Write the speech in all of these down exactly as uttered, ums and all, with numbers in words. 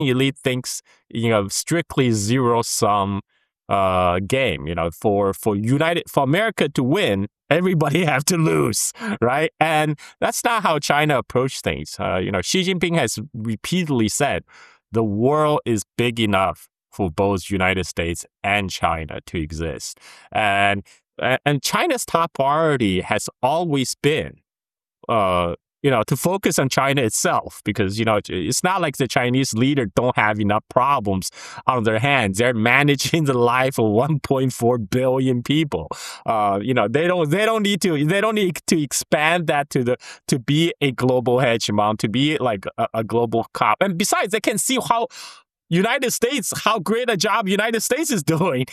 elite thinks, you know, strictly zero sum uh, game. You know, for for United for America to win, everybody have to lose, right? And that's not how China approached things. Uh, you know, Xi Jinping has repeatedly said the world is big enough for both United States and China to exist, and and China's top priority has always been, uh, you know, to focus on China itself, because, you know, it's not like the Chinese leader don't have enough problems on their hands. They're managing the life of one point four billion people. Uh, you know, they don't they don't need to they don't need to expand that to the to be a global hegemon, to be like a, a global cop. And besides, they can see how United States, how great a job United States is doing.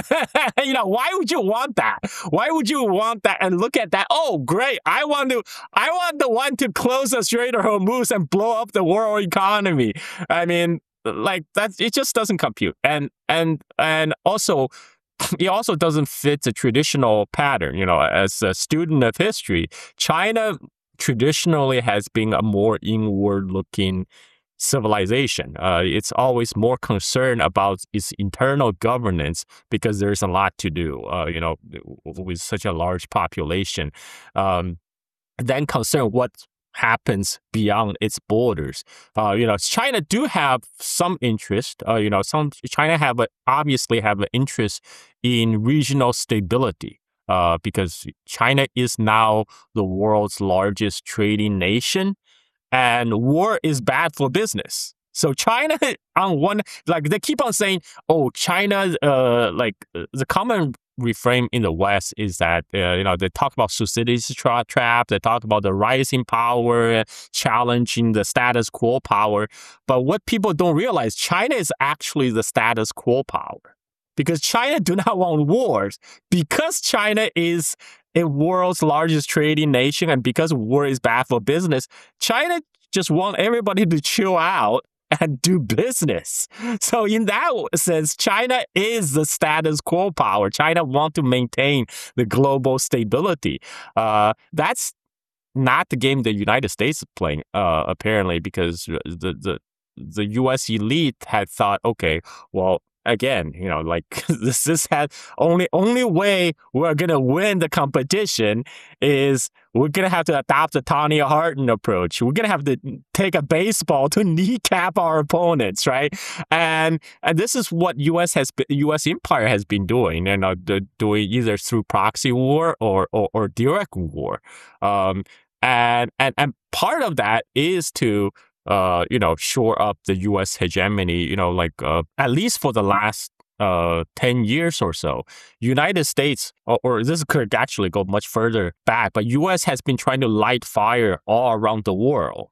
You know, why would you want that? Why would you want that and look at that? Oh, great. I want to, I want the one to close the Strait of Hormuz and blow up the world economy. I mean, like that, it just doesn't compute. And, and, and also, it also doesn't fit the traditional pattern. You know, as a student of history, China traditionally has been a more inward looking civilization. Uh, it's always more concerned about its internal governance because there's a lot to do, uh, you know, with such a large population. Um, then concern what happens beyond its borders. Uh, you know, China do have some interest, uh, you know, some China have a, obviously have an interest in regional stability. Uh, because China is now the world's largest trading nation, and war is bad for business. So China, on one, like they keep on saying, oh, China, uh, like the common refrain in the West is that, uh, you know, they talk about Thucydides tra- trap, they talk about the rising power, challenging the status quo power. But what people don't realize, China is actually the status quo power. Because China do not want wars. Because China is a world's largest trading nation, and because war is bad for business, China just want everybody to chill out and do business. So in that sense, China is the status quo power. China want to maintain the global stability. Uh, that's not the game the United States is playing, uh, apparently, because the, the, the U S elite had thought, okay, well, again, you know, like this is had only only way we're gonna win the competition is we're gonna have to adopt the Tanya Hardin approach. We're gonna have to take a baseball to kneecap our opponents, right? And and this is what U S has been, U S empire has been doing, and uh, doing either through proxy war or or, or direct war. Um, and and and part of that is to uh, you know, shore up the U S hegemony, you know, like uh, at least for the last uh, ten years or so. United States, or, or this could actually go much further back, but U S has been trying to light fire all around the world.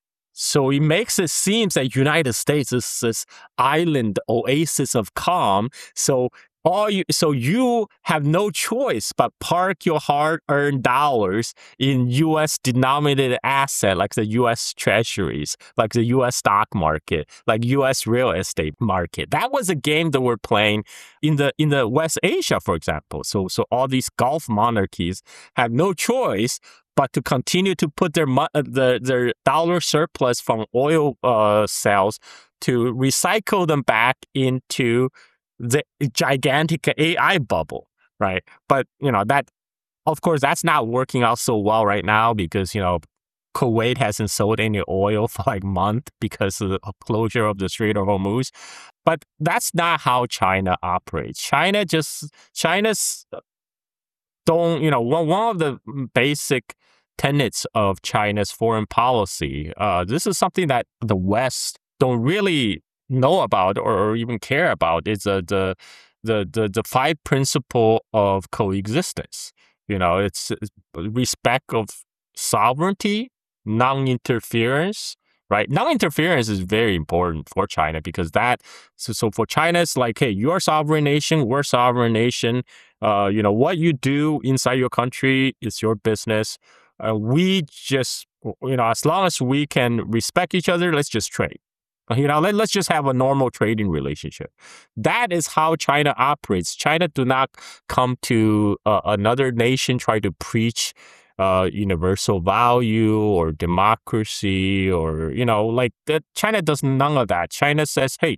So it makes it seem that United States is this island oasis of calm. So all you, so you have no choice but park your hard-earned dollars in U S denominated asset like the U S treasuries, like the U S stock market, like U S real estate market. That was a game that we're playing in the in the West Asia, for example. So so all these Gulf monarchies have no choice but to continue to put their mo- the, their dollar surplus from oil uh, sales to recycle them back into the gigantic A I bubble, right? But, you know, that, of course, that's not working out so well right now because, you know, Kuwait hasn't sold any oil for like a month because of the closure of the Strait of Hormuz. But that's not how China operates. China just, China's don't, you know, one, one of the basic tenets of China's foreign policy, uh, this is something that the West don't really know about or even care about, is uh, the the the the five principle of coexistence. You know, it's, it's respect of sovereignty, non-interference, right? Non-interference is very important for China because that, so, so for China, it's like, hey, you're a sovereign nation, we're a sovereign nation. Uh, you know, what you do inside your country is your business. Uh, we just, you know, as long as we can respect each other, let's just trade. You know, let, let's just have a normal trading relationship. That is how China operates. China do not come to uh, another nation, try to preach uh, universal value or democracy or, you know, like that. China does none of that. China says, hey,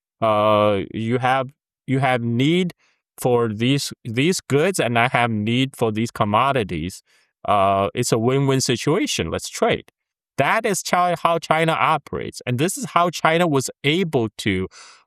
uh, you have you have need for these these goods and I have need for these commodities. Uh, it's a win-win situation. Let's trade. That is Chi- how China operates. And this is how China was able to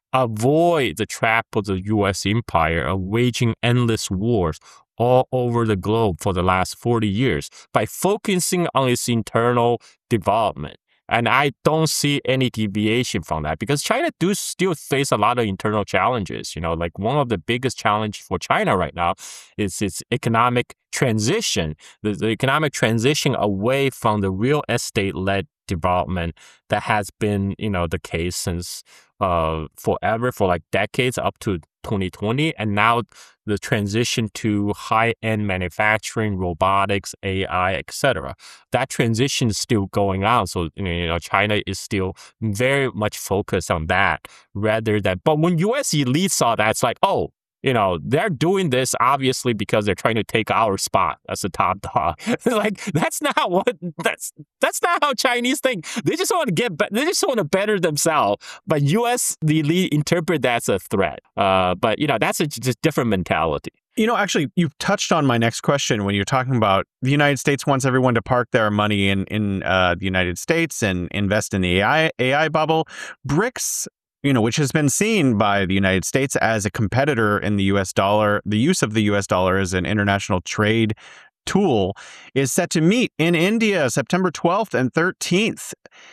avoid the trap of the U S empire of waging endless wars all over the globe for the last forty years by focusing on its internal development. And I don't see any deviation from that because China do still face a lot of internal challenges. You know, like one of the biggest challenge for China right now is its economic transition, the, the economic transition away from the real estate-led development that has been, you know, the case since uh, forever, for like decades up to twenty twenty. And now the transition to high-end manufacturing, robotics, A I, et cetera. That transition is still going on. So, you know, China is still very much focused on that rather than, but when U S elites saw that, it's like, oh, you know, they're doing this obviously because they're trying to take our spot as a top dog. Like that's not what that's that's not how Chinese think. They just want to get be- they just want to better themselves. But U S the elite interpret that as a threat. Uh, but you know, that's a just different mentality. You know, actually, you've touched on my next question when you're talking about the United States wants everyone to park their money in in uh, the United States and invest in the A I A I bubble. BRICS, you know, which has been seen by the United States as a competitor in the U S dollar, the use of the U S dollar as an international trade tool, is set to meet in India September twelfth and thirteenth.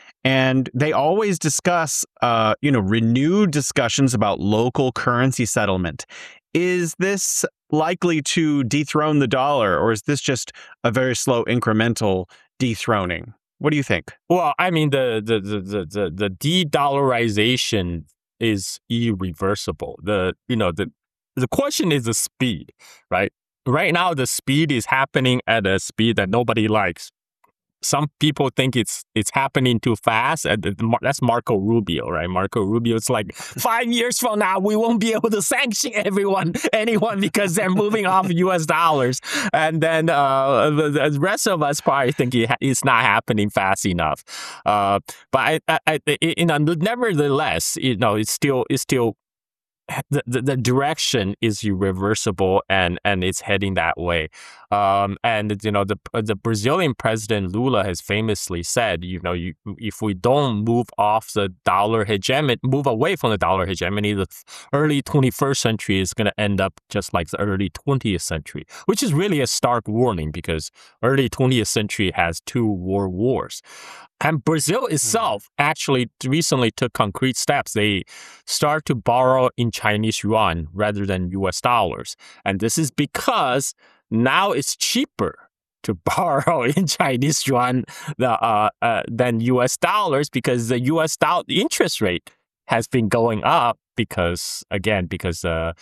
And they always discuss, uh, you know, renewed discussions about local currency settlement. Is this likely to dethrone the dollar, or is this just a very slow incremental dethroning? What do you think? Well, I mean, the the the the the, the de-dollarization is irreversible. The you know the the question is the speed, right? Right now, the speed is happening at a speed that nobody likes. Some people think it's it's happening too fast. And that's Marco Rubio, right? Marco Rubio's like, five years from now, we won't be able to sanction everyone, anyone because they're moving off U S dollars. And then uh, the, the rest of us probably think it ha- it's not happening fast enough. Uh, but I, I, I, you know, nevertheless, you know, it's still it's still. The, the, the direction is irreversible and, and it's heading that way. Um, and, you know, the the Brazilian president Lula has famously said, you know, you, if we don't move off the dollar hegemony, move away from the dollar hegemony, the early twenty-first century is going to end up just like the early twentieth century, which is really a stark warning because early twentieth century has two world wars. And Brazil itself actually recently took concrete steps. They start to borrow in Chinese yuan rather than U S dollars. And this is because now it's cheaper to borrow in Chinese yuan the, uh, uh, than U S dollars because the U S dollar interest rate has been going up because, again, because uh,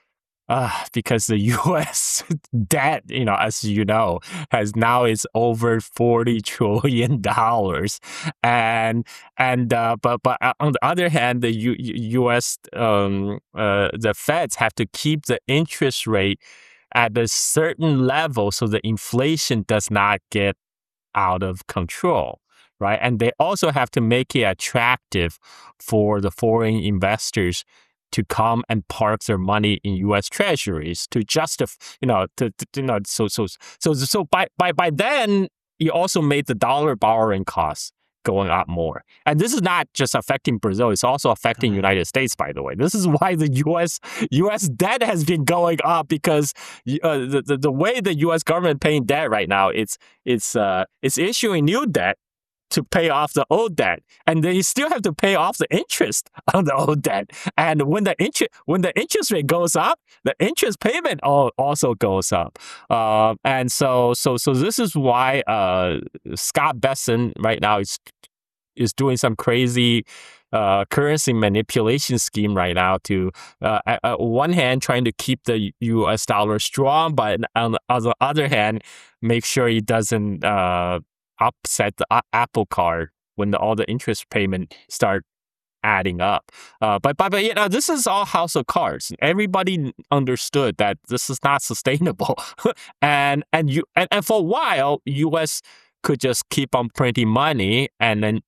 Uh, because the U S debt, you know, as you know, has now is over forty trillion dollars, and and uh, but but on the other hand, the U- U.S. um uh the Feds have to keep the interest rate at a certain level so the inflation does not get out of control. Right. And they also have to make it attractive for the foreign investors to come and park their money in U S treasuries to justify, you know, to, to you know, so so so so by by by then you also made the dollar borrowing costs going up more. And this is not just affecting Brazil; it's also affecting the United States. By the way, this is why the U S U S debt has been going up because uh, the, the the way the U S government paying debt right now, it's it's uh it's issuing new debt to pay off the old debt, and then you still have to pay off the interest on the old debt. And when the interest when the interest rate goes up, the interest payment all, also goes up. Uh, and so so so this is why uh, Scott Bessent right now is is doing some crazy uh, currency manipulation scheme right now to, uh, on one hand, trying to keep the U S dollar strong, but on the, on the other hand, make sure it doesn't uh, upset the Apple Card when the, all the interest payment start adding up. Uh, but, but, but, you know, this is all house of cards. Everybody understood that this is not sustainable. and, and, you, and, and for a while, U S could just keep on printing money and then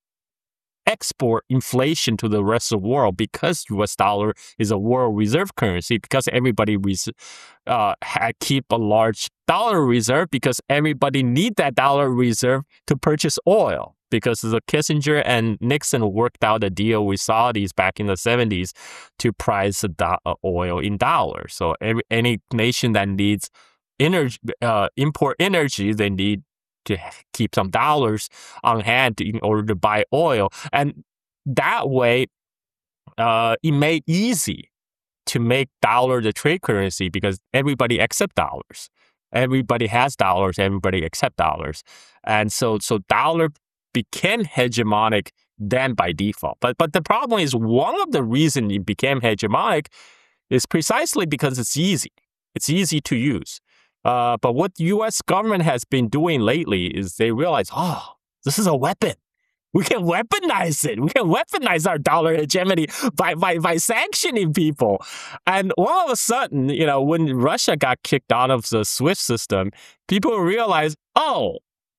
export inflation to the rest of the world because U S dollar is a world reserve currency, because everybody res- uh, keep a large dollar reserve, because everybody need that dollar reserve to purchase oil, because the Kissinger and Nixon worked out a deal with Saudis back in the seventies to price the do- oil in dollars. So every, any nation that needs energy, uh, import energy, they need to keep some dollars on hand in order to buy oil. And that way, uh, it made easy to make dollar the trade currency, because everybody accept dollars. Everybody has dollars, everybody accept dollars. And so, so dollar became hegemonic then by default. But, but the problem is, one of the reasons it became hegemonic is precisely because it's easy. It's easy to use. Uh, but what the U S government has been doing lately is they realize, oh, this is a weapon. We can weaponize it. We can weaponize our dollar hegemony by, by, by sanctioning people. And all of a sudden, you know, when Russia got kicked out of the SWIFT system, people realize, oh,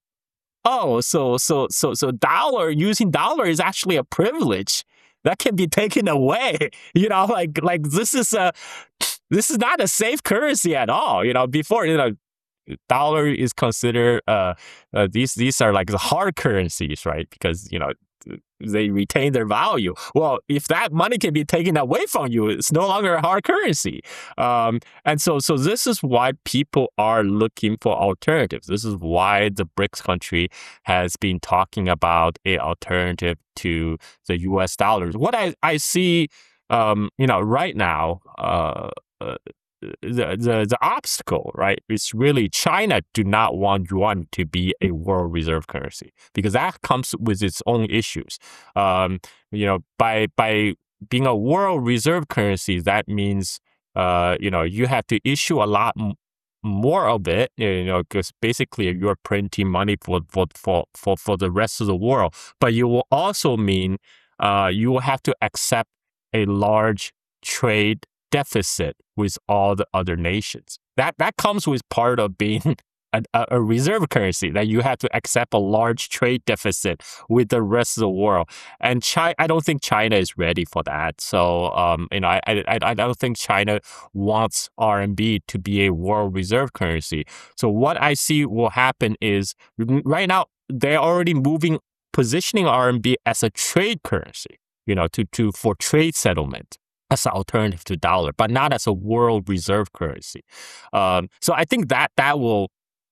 oh, so so so so dollar using dollar is actually a privilege that can be taken away. You know, like like this is a this is not a safe currency at all. You know, before, you know, dollar is considered uh, uh these these are like the hard currencies, right? Because, you know, they retain their value. Well, if that money can be taken away from you, it's no longer a hard currency. Um, and so, so this is why people are looking for alternatives. This is why the BRICS country has been talking about a alternative to the U S dollars. What I, I see, um, you know, right now, uh, uh, the, the the obstacle, right, is really China do not want yuan to be a world reserve currency, because that comes with its own issues. Um, you know, by by being a world reserve currency, that means uh, you know, you have to issue a lot m- more of it, you know, because basically you're printing money for for for for for the rest of the world. But you will also mean uh, you will have to accept a large trade deficit with all the other nations. That that comes with part of being a, a reserve currency, that you have to accept a large trade deficit with the rest of the world. And China, I don't think China is ready for that. So, um, you know, I, I I don't think China wants R M B to be a world reserve currency. So what I see will happen is, right now they're already moving, positioning R M B as a trade currency, you know, to to for trade settlement, as an alternative to dollar, but not as a world reserve currency. Um, so I think that that will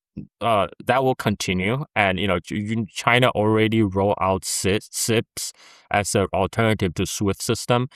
uh, that will continue, and you know, China already rolled out S I Ps as an alternative to SWIFT system,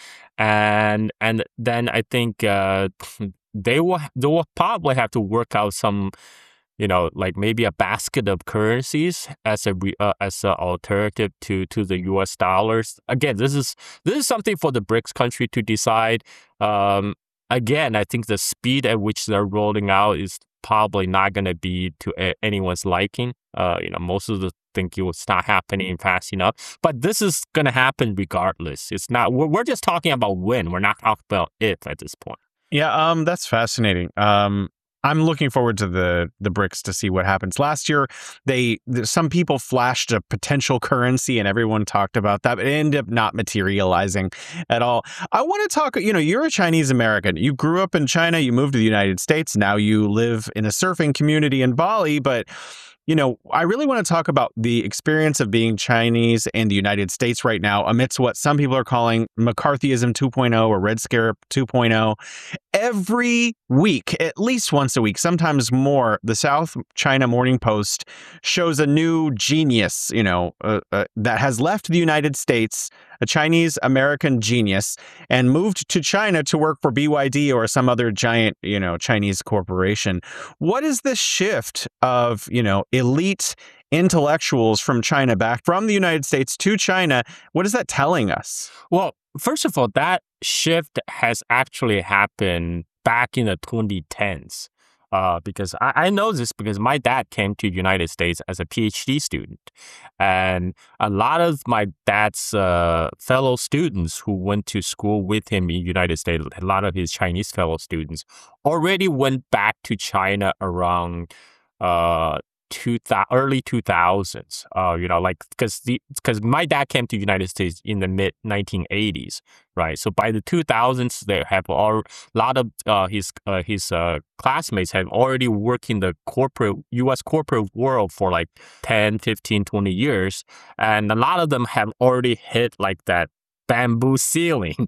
and and then I think uh, they will they will probably have to work out some, you know, like maybe a basket of currencies as a re, uh, as an alternative to to the U S dollars. Again, this is this is something for the BRICS country to decide. Um, again, I think the speed at which they're rolling out is probably not going to be to a, anyone's liking. Uh, you know, most of the think it's not happening fast enough, but this is going to happen regardless. It's not. We're, we're just talking about when. We're not talking about if at this point. Yeah, um, that's fascinating. Um, I'm looking forward to the the BRICS to see what happens. Last year, they some people flashed a potential currency, and everyone talked about that, but it ended up not materializing at all. I want to talk. You know, you're a Chinese American. You grew up in China. You moved to the United States. Now you live in a surfing community in Bali, but. You know, I really want to talk about the experience of being Chinese in the United States right now amidst what some people are calling McCarthyism two point oh or Red Scare two point oh. Every week, at least once a week, sometimes more, the South China Morning Post shows a new genius, you know, uh, uh, that has left the United States, a Chinese American genius, and moved to China to work for B Y D or some other giant, you know, Chinese corporation. What is this shift of, you know, elite intellectuals from China back from the United States to China? What is that telling us? Well, first of all, that shift has actually happened back in the twenty tens. Uh, because I, I know this because my dad came to United States as a PhD student, and a lot of my dad's uh, fellow students who went to school with him in United States, a lot of his Chinese fellow students, already went back to China around uh, two thousand, early two thousands. Uh, you know, like because the because my dad came to United States in the mid nineteen eighties, right? So by the two thousands, they have all a lot of uh, his uh, his uh, classmates have already worked in the corporate U S corporate world for like ten, fifteen, twenty years, and a lot of them have already hit like that bamboo ceiling.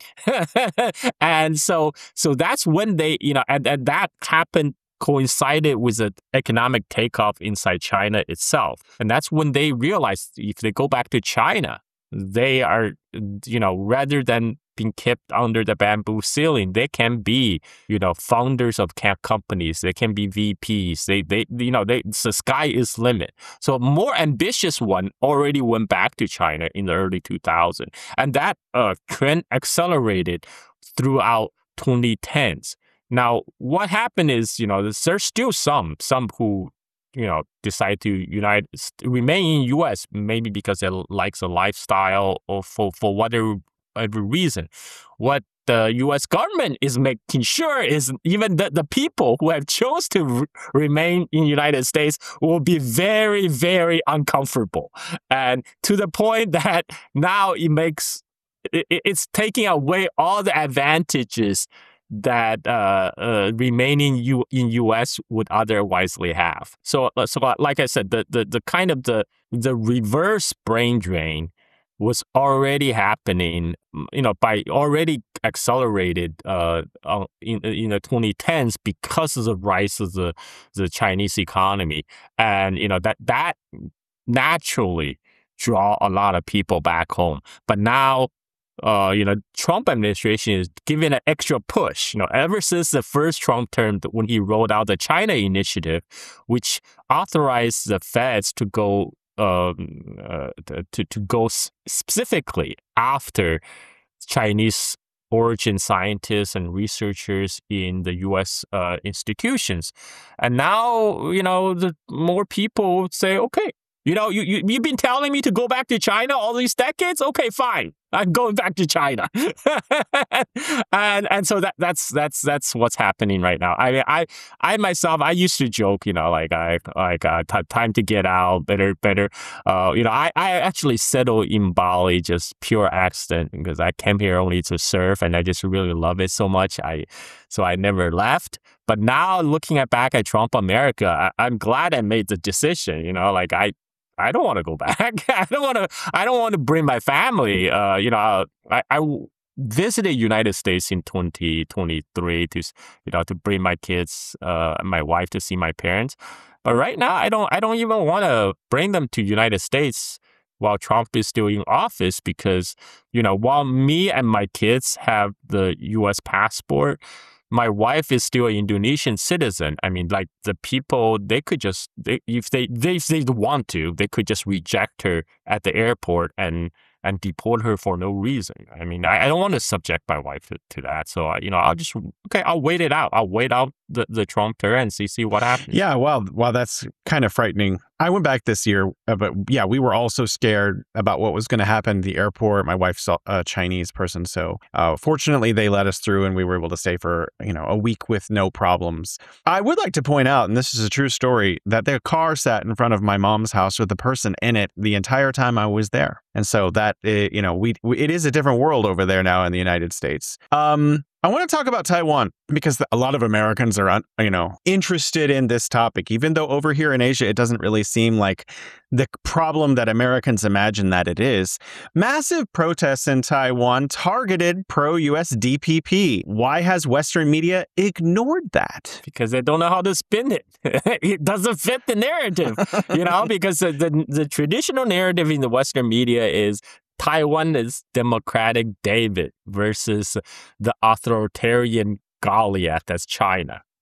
And so so that's when they, you know, and, and that happened coincided with the economic takeoff inside China itself. And that's when they realized if they go back to China, they are, you know, rather than being kept under the bamboo ceiling, they can be, you know, founders of camp companies. They can be V Ps. They, they, you know, they, the sky is limit. So a more ambitious one already went back to China in the early two thousands. And that uh, trend accelerated throughout twenty tens. Now, what happened is, you know, there's still some, some who, you know, decide to unite, remain in U S maybe because they like the lifestyle or for, for whatever, whatever reason. What the U S government is making sure is even the, the people who have chose to re- remain in the United States will be very, very uncomfortable. And to the point that now it makes, it, it's taking away all the advantages that uh, uh, remaining U- in U S would otherwise have. So, uh, so like I said, the, the, the kind of the the reverse brain drain was already happening, you know, by already accelerated uh, in in the twenty tens because of the rise of the the Chinese economy, and you know that that naturally draw a lot of people back home. But now, Uh, you know, Trump administration is giving an extra push. You know, ever since the first Trump term, when he rolled out the China Initiative, which authorized the feds to go um, uh, to to go specifically after Chinese origin scientists and researchers in the U S uh, institutions, and now you know the more people say, okay, you know, you, you you've been telling me to go back to China all these decades. Okay, fine. I'm going back to China, and and so that that's that's that's what's happening right now. I mean, I I myself, I used to joke, you know, like I like uh, t- time to get out, better better. Uh, you know, I, I actually settled in Bali just pure accident because I came here only to surf, and I just really love it so much. I so I never left. But now looking at back at Trump America, I, I'm glad I made the decision. You know, like I. I don't want to go back. I don't want to. I don't want to bring my family. Uh, you know, I, I visited United States in twenty twenty-three to, you know, to bring my kids, uh, my wife to see my parents. But right now, I don't. I don't even want to bring them to United States while Trump is still in office because, you know, while me and my kids have the U S passport, my wife is still an Indonesian citizen. I mean, like the people, they could just, they, if they, they if they want to, they could just reject her at the airport and and deport her for no reason. I mean, I, I don't want to subject my wife to, to that. So, I, you know, I'll just, okay, I'll wait it out. I'll wait out the, the Trump term and see, see what happens. Yeah, well, well, that's kind of frightening. I went back this year, uh, but yeah, we were also scared about what was going to happen at the airport. My wife's a Chinese person, so uh, fortunately they let us through and we were able to stay for, you know, a week with no problems. I would like to point out, and this is a true story, that their car sat in front of my mom's house with the person in it the entire time I was there. And so that, uh, you know, we, we it is a different world over there now in the United States. Um, I want to talk about Taiwan because a lot of Americans are, you know, interested in this topic, even though over here in Asia, it doesn't really seem like the problem that Americans imagine that it is. Massive protests in Taiwan targeted pro-U S D P P. Why has Western media ignored that? Because they don't know how to spin it. It doesn't fit the narrative, you know, because the, the, the traditional narrative in the Western media is Taiwan is democratic David versus the authoritarian Goliath that's China,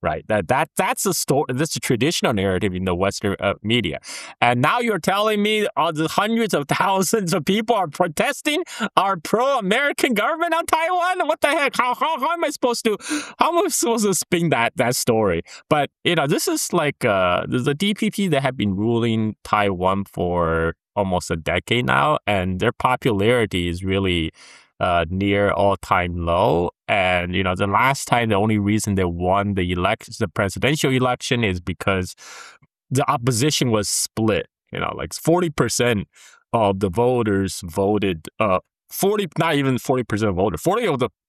right? That that that's a story. That's a traditional narrative in the Western uh, media. And now you're telling me all the hundreds of thousands of people are protesting our pro-American government on Taiwan? What the heck? How how, how am I supposed to how am I supposed to spin that that story? But you know, this is like uh, the D P P that have been ruling Taiwan for almost a decade now, and their popularity is really uh, near all-time low. And you know, the last time, the only reason they won the election, the presidential election, is because the opposition was split. You know, like forty percent of the voters voted. Uh, forty, not even forty percent of voters. Forty of the